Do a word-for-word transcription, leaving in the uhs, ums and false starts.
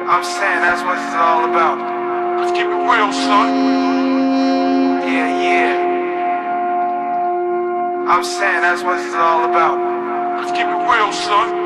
I'm saying that's what it's all about. Let's keep it real, son. Yeah, yeah. I'm saying that's what it's all about. Let's keep it real, son.